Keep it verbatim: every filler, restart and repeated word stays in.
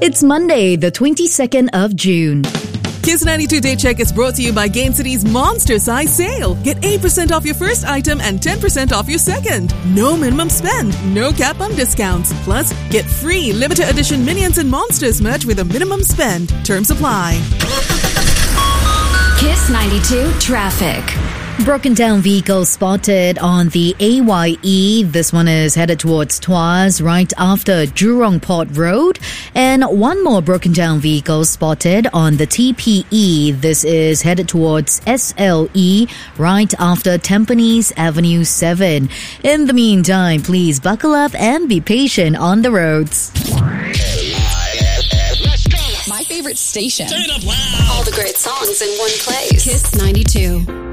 It's Monday, the twenty-second of June. Kiss ninety-two Day Check is brought to you by Gain City's Monster Size Sale. Get eight percent off your first item and ten percent off your second. No minimum spend, no cap on discounts. Plus, get free limited edition Minions and Monsters merch with a minimum spend. Terms apply. Kiss ninety-two Traffic. Broken down vehicle spotted on the A Y E. This one is headed towards Tuas right after Jurong Port Road. And one more broken down vehicle spotted on the T P E. This is headed towards S L E right after Tampines Avenue seven. In the meantime, please buckle up and be patient on the roads. My favorite station. Turn it up loud. All the great songs in one place. Kiss ninety-two.